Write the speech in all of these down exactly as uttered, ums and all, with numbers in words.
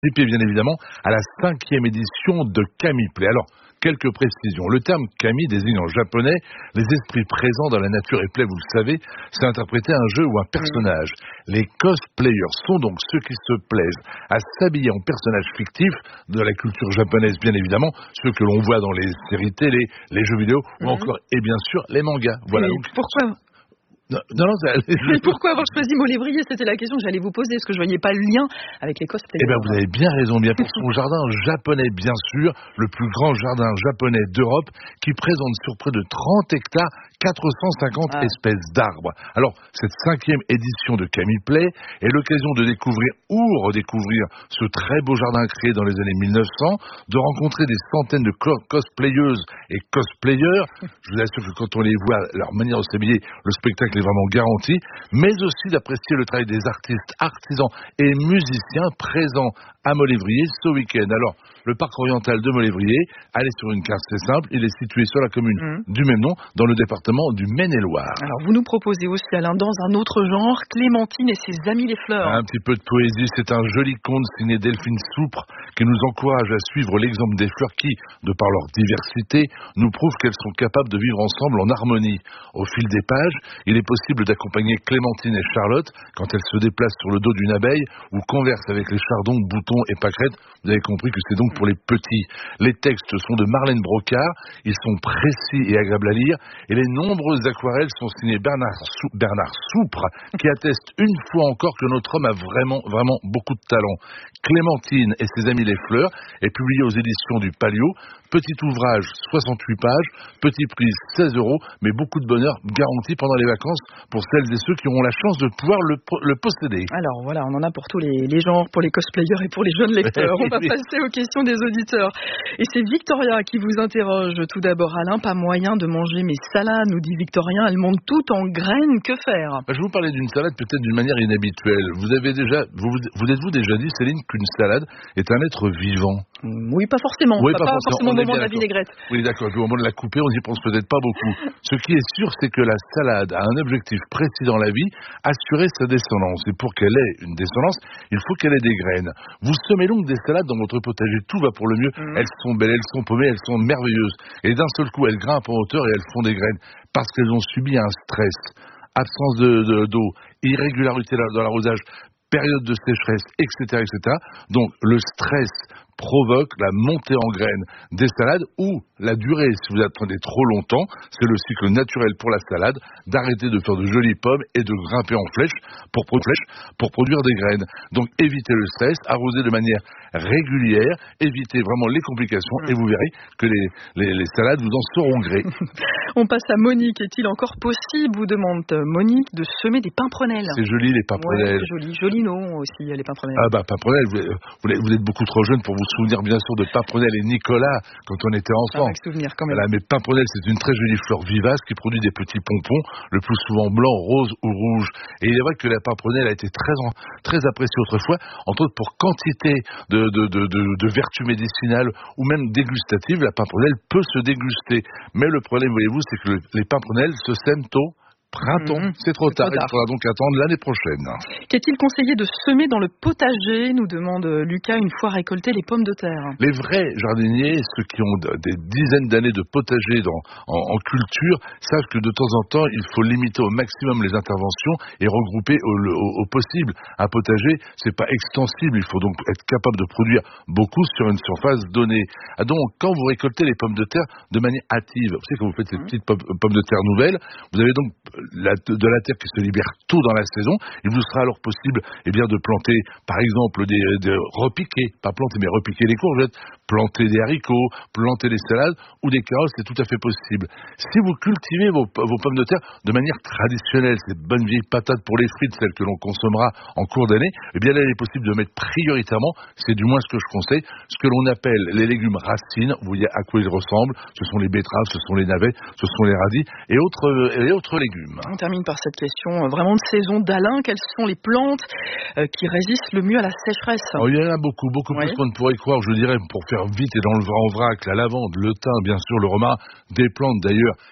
participer bien évidemment à la cinquième édition de Kami Play. Alors, quelques précisions. Le terme Kami désigne en japonais les esprits présents dans la nature et Play, vous le savez, c'est interpréter un jeu ou un personnage. Les cosplayers sont donc ceux qui se plaisent à s'habiller en personnages fictifs de la culture japonaise bien évidemment, ceux que l'on voit dans les séries télé, les jeux vidéo ou mmh. encore et bien sûr les mangas. Voilà. Et donc, pourquoi Non, non, non ça... Mais pourquoi avoir choisi Molévrier? C'était la question que j'allais vous poser, parce que je voyais pas le lien avec les cosplayers. Eh bien, vous avez bien raison, bien pour son jardin japonais, bien sûr, le plus grand jardin japonais d'Europe, qui présente sur près de trente hectares, quatre cent cinquante ah. espèces d'arbres. Alors, cette cinquième édition de Kami Play est l'occasion de découvrir ou redécouvrir ce très beau jardin créé dans les années mille neuf cents, de rencontrer des centaines de cosplayeuses et cosplayers. Je vous assure que quand on les voit, leur manière de s'habiller, le spectacle est vraiment garanti, mais aussi d'apprécier le travail des artistes, artisans et musiciens présents à Molévrier ce week-end. Alors, le parc oriental de Molévrier, allez sur une carte, c'est simple, il est situé sur la commune mmh. du même nom, dans le département du Maine-et-Loire. Alors, vous nous proposez aussi, Alain, dans un autre genre, Clémentine et ses amis les fleurs. Un petit peu de poésie, c'est un joli conte signé Delphine Soupre qui nous encourage à suivre l'exemple des fleurs qui, de par leur diversité, nous prouvent qu'elles sont capables de vivre ensemble en harmonie. Au fil des pages, il est possible d'accompagner Clémentine et Charlotte quand elles se déplacent sur le dos d'une abeille ou conversent avec les chardons, boutons et pâquerettes. Vous avez compris que c'est donc pour les petits. Les textes sont de Marlène Brocard, ils sont précis et agréables à lire, et les nombreuses aquarelles sont signées Bernard, Sou- Bernard Soupre, qui atteste une fois encore que notre homme a vraiment, vraiment beaucoup de talent. Clémentine et ses amis les fleurs est publié aux éditions du Palio. Petit ouvrage, soixante-huit pages, petit prix seize euros, mais beaucoup de bonheur garanti pendant les vacances pour celles et ceux qui auront la chance de pouvoir le, le posséder. Alors voilà, on en a pour tous les, les genres, pour les cosplayers et pour les jeunes lecteurs. On va passer aux questions des auditeurs. Et c'est Victoria qui vous interroge. Tout d'abord, Alain, pas moyen de manger mes salades, nous dit Victorien. Elles montent toutes en graines, que faire? Je vais vous parler d'une salade peut-être d'une manière inhabituelle. Vous avez déjà, vous, vous êtes-vous déjà dit, Céline, qu'une salade est un être vivant? Oui, pas forcément. Oui, pas, pas, pas forcément. forcément au moment de la vinaigrette. Oui, d'accord. Au moment de la couper, on n'y pense peut-être pas beaucoup. Ce qui est sûr, c'est que la salade a un objectif précis dans la vie, assurer sa descendance. Et pour qu'elle ait une descendance, il faut qu'elle ait des graines. Vous semez donc des salades dans votre potager, tout va pour le mieux. Mmh. Elles sont belles, elles sont paumées, elles sont merveilleuses. Et d'un seul coup, elles grimpent en hauteur et elles font des graines parce qu'elles ont subi un stress. Absence de, de, d'eau, irrégularité dans l'arrosage, période de sécheresse, et cetera, et cetera. Donc, le stress provoque la montée en graines des salades ou la durée, si vous attendez trop longtemps, c'est le cycle naturel pour la salade, d'arrêter de faire de jolies pommes et de grimper en flèche pour, flèche pour produire des graines. Donc évitez le stress, arrosez de manière régulière, évitez vraiment les complications et vous verrez que les, les, les salades vous en seront gré. On passe à Monique. Est-il encore possible, vous demande Monique, de semer des pimprenelles? C'est joli les pimprenelles. Ouais, c'est joli, joli nom aussi les pimprenelles. Ah bah pimprenelles, vous, vous êtes beaucoup trop jeune pour vous souvenir bien sûr de Pimprenelle et Nicolas quand on était enfant. Avec souvenir quand même. Voilà, mais Pimprenelle c'est une très jolie fleur vivace qui produit des petits pompons, le plus souvent blanc, rose ou rouge. Et il est vrai que la Pimprenelle a été très, très appréciée autrefois, entre autres pour quantité de, de, de, de, de vertus médicinales ou même dégustatives. La Pimprenelle peut se déguster. Mais le problème, voyez-vous, c'est que le, les Pimprenelles se sèment tôt. Printemps, mmh, c'est trop tard, trop tard. Il faudra donc attendre l'année prochaine. Qu'est-il conseillé de semer dans le potager, nous demande Lucas, une fois récoltées les pommes de terre? Les vrais jardiniers, ceux qui ont des dizaines d'années de potager dans, en, en culture, savent que de temps en temps, il faut limiter au maximum les interventions et regrouper au, au, au possible. Un potager, c'est pas extensible, il faut donc être capable de produire beaucoup sur une surface donnée. Ah donc, quand vous récoltez les pommes de terre de manière hâtive, vous savez, quand vous faites ces petites pommes, pommes de terre nouvelles, vous avez donc La, de la terre qui se libère tôt dans la saison, il vous sera alors possible eh bien, de planter par exemple des, des repiquer, pas planter mais repiquer les courgettes, planter des haricots, planter des salades ou des carottes, c'est tout à fait possible. Si vous cultivez vos, vos pommes de terre de manière traditionnelle, ces bonnes vieilles patates pour les frites, celles que l'on consommera en cours d'année, eh bien là il est possible de mettre prioritairement, c'est du moins ce que je conseille, ce que l'on appelle les légumes racines. Vous voyez à quoi ils ressemblent, ce sont les betteraves, ce sont les navets, ce sont les radis et autres, et autres légumes. On termine par cette question vraiment de saison d'Alain. Quelles sont les plantes euh, qui résistent le mieux à la sécheresse? Oh, il y en a beaucoup, beaucoup oui. plus qu'on ne pourrait croire. Je dirais, pour faire vite et dans le en vrac, la lavande, le thym, bien sûr, le romarin, des plantes d'ailleurs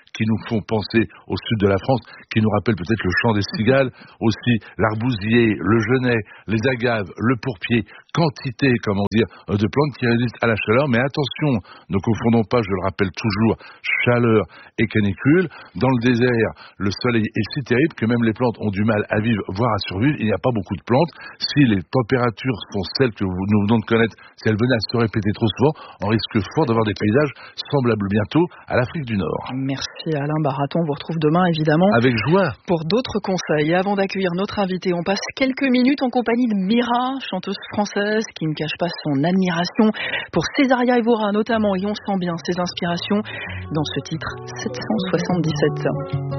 qui nous font penser au sud de la France, qui nous rappellent peut-être le chant des cigales, aussi l'arbousier, le genêt, les agaves, le pourpier, quantité, comment dire, de plantes qui résistent à la chaleur. Mais attention, ne confondons pas, je le rappelle toujours, chaleur et canicule. Dans le désert, le soleil est si terrible que même les plantes ont du mal à vivre, voire à survivre. Il n'y a pas beaucoup de plantes. Si les températures sont celles que nous venons de connaître, si elles venaient à se répéter trop souvent, on risque fort d'avoir des paysages semblables bientôt à l'Afrique du Nord. Merci Alain Baraton, on vous retrouve demain évidemment. Avec joie. Pour d'autres conseils. Et avant d'accueillir notre invité, on passe quelques minutes en compagnie de Mira, chanteuse française qui ne cache pas son admiration pour Césaria Evora notamment, et on sent bien ses inspirations dans ce titre sept cent soixante-dix-sept.